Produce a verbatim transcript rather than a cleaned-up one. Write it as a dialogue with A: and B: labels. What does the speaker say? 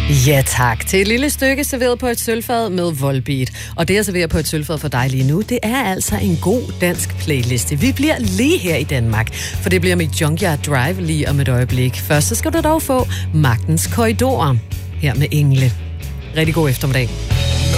A: Ja tak, til et lille stykke serveret på et sølvfad med Volbeat. Og det jeg serverer på et sølvfad for dig lige nu, det er altså en god dansk playliste. Vi bliver lige her i Danmark, for det bliver med Junkyard Drive lige om et øjeblik. Først så skal du dog få Magtens Korridorer her med Engle. Rigtig god eftermiddag.